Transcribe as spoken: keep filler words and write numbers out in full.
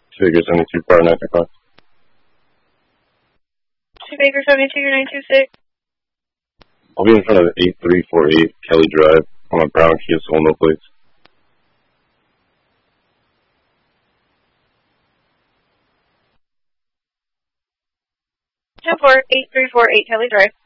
Figure seventy-two, car nine five. Two Baker seventy-two, nine two six. I'll be in front of eight three four eight Kelly Drive on a brown Kia Soul, no plates. ten four, eight three four eight Kelly Drive.